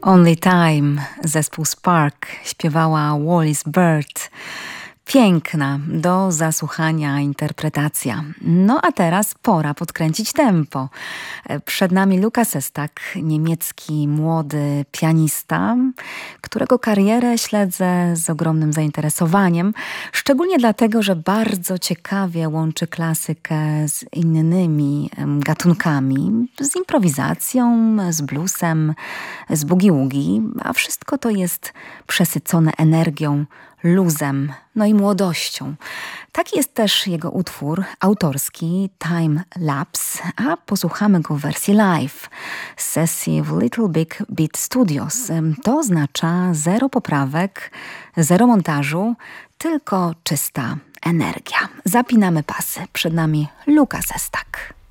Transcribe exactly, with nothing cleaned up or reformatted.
Only Time, zespół Spark, śpiewała Wallis Bird. Piękna, do zasłuchania interpretacja. No a teraz pora podkręcić tempo. Przed nami Lukas Szostak, niemiecki młody pianista, którego karierę śledzę z ogromnym zainteresowaniem. Szczególnie dlatego, że bardzo ciekawie łączy klasykę z innymi gatunkami, z improwizacją, z bluesem, z boogie-woogie, a wszystko to jest przesycone energią, luzem, no i młodością. Taki jest też jego utwór autorski Time Lapse, a posłuchamy go w wersji live. Sesji w Little Big Beat Studios. To oznacza zero poprawek, zero montażu, tylko czysta energia. Zapinamy pasy. Przed nami Lukas Szostak.